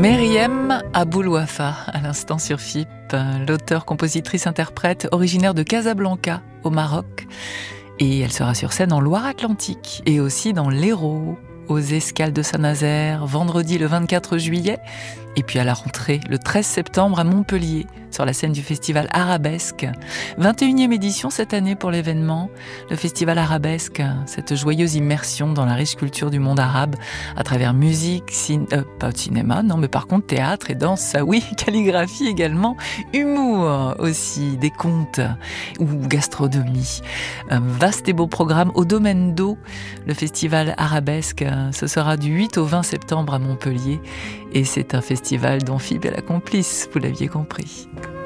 Meriem Aboulouafa, à l'instant sur FIP, l'auteure, compositrice, interprète, originaire de Casablanca, au Maroc. Et elle sera sur scène en Loire-Atlantique et aussi dans l'Hérault, aux Escales de Saint-Nazaire, vendredi le 24 juillet, et puis à la rentrée, le 13 septembre à Montpellier, sur la scène du festival Arabesque. 21e édition cette année pour l'événement. Le festival Arabesque, cette joyeuse immersion dans la riche culture du monde arabe, à travers musique, pas de cinéma, non, mais par contre théâtre et danse, ah oui, calligraphie également, humour aussi, des contes ou gastronomie. Un vaste et beau programme au domaine d'eau. Le festival Arabesque, ce sera du 8 au 20 septembre à Montpellier. Et c'est un festival dont FIP est la complice, vous l'aviez compris.